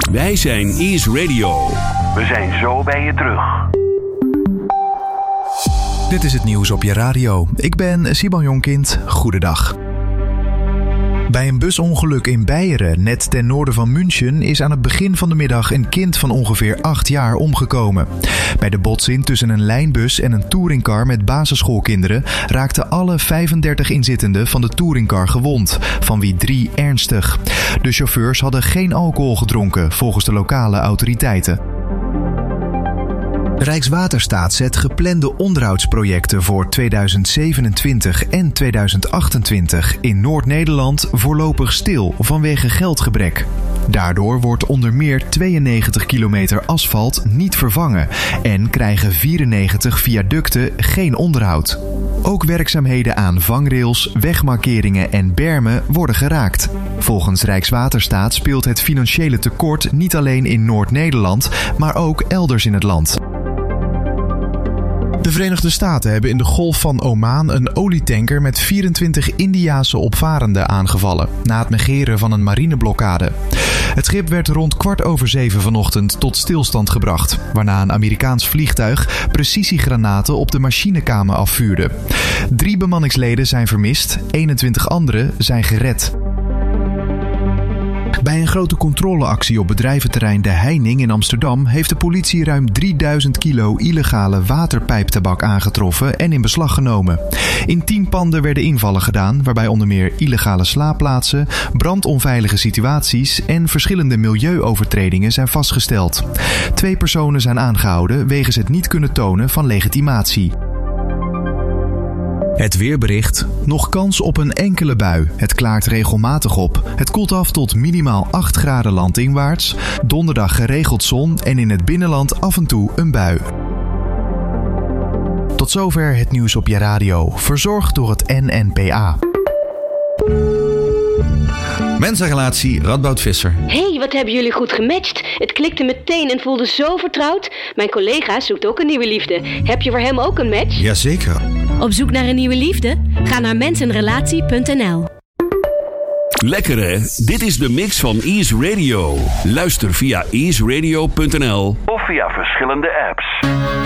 Wij zijn Ease Radio. We zijn zo bij je terug. Dit is het nieuws op je radio. Ik ben Simon Jonkind. Goedendag. Bij een busongeluk in Beieren, net ten noorden van München, is aan het begin van de middag een kind van ongeveer 8 jaar omgekomen. Bij de botsing tussen een lijnbus en een touringcar met basisschoolkinderen raakten alle 35 inzittenden van de touringcar gewond, van wie 3 ernstig. De chauffeurs hadden geen alcohol gedronken, volgens de lokale autoriteiten. Rijkswaterstaat zet geplande onderhoudsprojecten voor 2027 en 2028 in Noord-Nederland voorlopig stil vanwege geldgebrek. Daardoor wordt onder meer 92 kilometer asfalt niet vervangen en krijgen 94 viaducten geen onderhoud. Ook werkzaamheden aan vangrails, wegmarkeringen en bermen worden geraakt. Volgens Rijkswaterstaat speelt het financiële tekort niet alleen in Noord-Nederland, maar ook elders in het land. De Verenigde Staten hebben in de Golf van Oman een olietanker met 24 Indiase opvarenden aangevallen, na het negeren van een marineblokkade. Het schip werd rond 6:15 vanochtend tot stilstand gebracht, waarna een Amerikaans vliegtuig precisiegranaten op de machinekamer afvuurde. 3 bemanningsleden zijn vermist, 21 anderen zijn gered. Bij een grote controleactie op bedrijventerrein De Heining in Amsterdam heeft de politie ruim 3000 kilo illegale waterpijptabak aangetroffen en in beslag genomen. In 10 panden werden invallen gedaan, waarbij onder meer illegale slaapplaatsen, brandonveilige situaties en verschillende milieuovertredingen zijn vastgesteld. 2 personen zijn aangehouden wegens het niet kunnen tonen van legitimatie. Het weerbericht. Nog kans op een enkele bui. Het klaart regelmatig op. Het koelt af tot minimaal 8 graden landinwaarts. Donderdag geregeld zon en in het binnenland af en toe een bui. Tot zover het nieuws op je radio. Verzorgd door het NNPA. Mensenrelatie, Radboud Visser. Hey, wat hebben jullie goed gematcht. Het klikte meteen en voelde zo vertrouwd. Mijn collega zoekt ook een nieuwe liefde. Heb je voor hem ook een match? Jazeker. Op zoek naar een nieuwe liefde? Ga naar mensenrelatie.nl. Lekker hè? Dit is de mix van Ease Radio. Luister via easeradio.nl Of via verschillende apps.